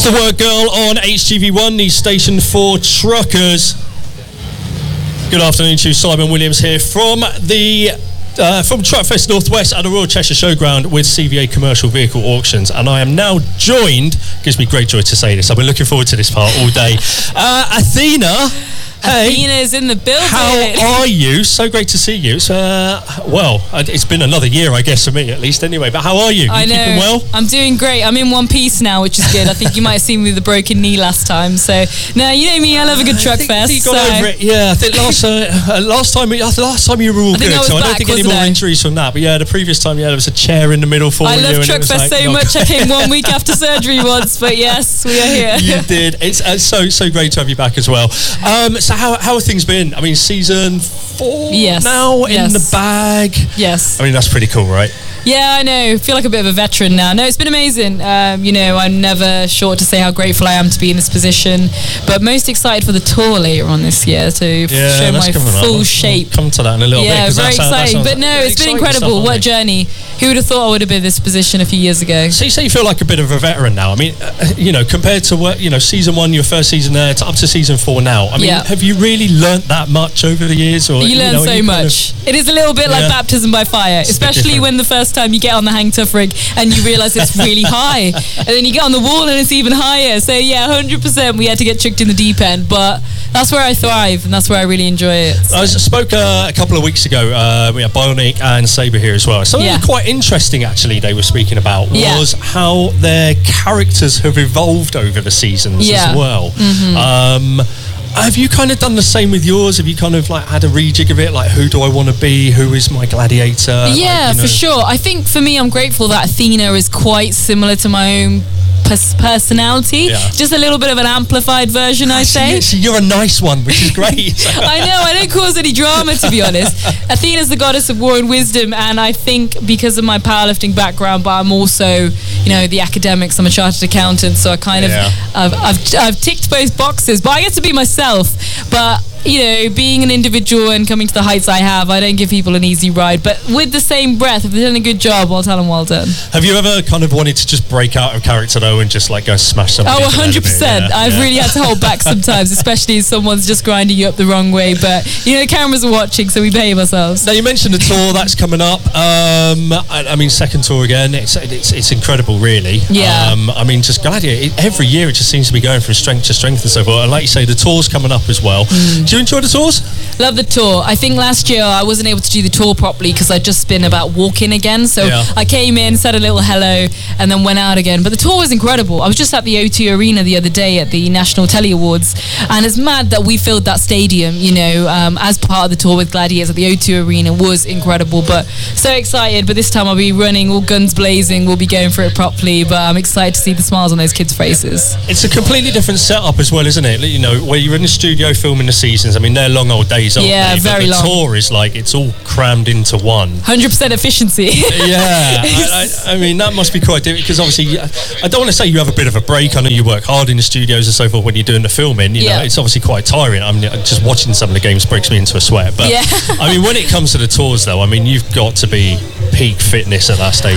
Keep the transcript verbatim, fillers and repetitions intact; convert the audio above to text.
It's the Word Girl on H G V one, the station for truckers. Good afternoon to you, Simon Williams here from the uh, from Truckfest Northwest at the Royal Cheshire Showground with C V A Commercial Vehicle Auctions, and I am now joined, gives me great joy to say this, I've been looking forward to this part all day, uh, Athena. Hey, Athena's in the building. How are you? So great to see you. It's, uh, well, it's been another year, I guess, for me at least anyway. But how are you? I you know. Keeping well? I'm doing great. I'm in one piece now, which is good. I think you might have seen me with the broken knee last time. So, no, you know me, I love a good truck I think fest. You got so. over it. Yeah, I think last, uh, last, time, last time you were all I think good. I was so back, I don't think any more I? injuries from that. But yeah, the previous time, yeah, there was a chair in the middle for I you. love and truck it was fest like, so oh, much. I came one week after surgery once. But yes, we are here. You did. It's uh, so, so great to have you back as well. Um, so how, how have things been? I mean, season four yes. now yes. in the bag. Yes. I mean, that's pretty cool, right? Yeah, I know. I feel like a bit of a veteran now. No, it's been amazing. Um, you know, I'm never short to say how grateful I am to be in this position, but most excited for the tour later on this year to yeah, show my full up. shape. We'll come to that in a little yeah, bit. Yeah, very exciting. But no, it's been incredible. Stuff, what a journey. Who would have thought I would have been in this position a few years ago? So you say you feel like a bit of a veteran now. I mean, uh, you know, compared to what, you know, season one, your first season there, to up to season four now. I mean, yeah. have you really learnt that much over the years? Or You learn you know, so you much. Kind of, it is a little bit yeah. like baptism by fire, it's especially when the first time you get on the hang tough rig and you realise it's really high. And then you get on the wall and it's even higher. So yeah, one hundred percent we had to get tricked in the deep end. But that's where I thrive and that's where I really enjoy it. So. I spoke uh, a couple of weeks ago, uh, we had Bionic and Sabre here as well. Something yeah. quite interesting actually they were speaking about yeah. was how their characters have evolved over the seasons yeah. as well. Mm-hmm. Um, have you kind of done the same with yours? Have you kind of like had a rejig of it? Like, who do I want to be? Who is my gladiator? Yeah, like, you know. for sure. I think for me, I'm grateful that Athena is quite similar to my own pers- personality. Yeah. Just a little bit of an amplified version, I say. So you're a nice one, which is great. I know, I don't cause any drama, to be honest. Athena's the goddess of war and wisdom, and I think because of my powerlifting background, but I'm also, you know, the academics, I'm a chartered accountant, so I kind yeah. of, I've, I've, I've ticked both boxes, but I get to be myself. But you know, being an individual and coming to the heights I have, I don't give people an easy ride. But with the same breath, if they've done a good job, I'll tell them well done. Have you ever kind of wanted to just break out of character though and just like go smash somebody? Oh, one hundred percent. Yeah, I've yeah. really had to hold back sometimes, especially if someone's just grinding you up the wrong way. But, you know, the cameras are watching, so we behave ourselves. Now, you mentioned the tour that's coming up. Um, I, I mean, second tour again. It's it's, it's incredible, really. Yeah. Um, I mean, just Gladiator, it, every year it just seems to be going from strength to strength and so forth. And like you say, the tour's coming up as well. Mm. Do you enjoy the tours? Love the tour. I think last year I wasn't able to do the tour properly because I'd just been about walking again. So yeah. I came in, said a little hello, and then went out again. But the tour was incredible. I was just at the O two Arena the other day at the National Telly Awards, and it's mad that we filled that stadium, you know, um, as part of the tour with Gladiators at the O two Arena was incredible. But so excited. But this time I'll be running all guns blazing. We'll be going for it properly. But I'm excited to see the smiles on those kids' faces. It's a completely different setup as well, isn't it? You know, where you're in the studio filming the seasons. I mean, they're long old days, aren't yeah, they? very but the long. tour is like, it's all crammed into one. one hundred percent efficiency. Yeah. I, I, I mean, that must be quite difficult because obviously, I don't want to say you have a bit of a break. I know you work hard in the studios and so forth when you're doing the filming. You yeah. know, it's obviously quite tiring. I mean, just watching some of the games breaks me into a sweat. But yeah. I mean, when it comes to the tours, though, I mean, you've got to be peak fitness at that stage.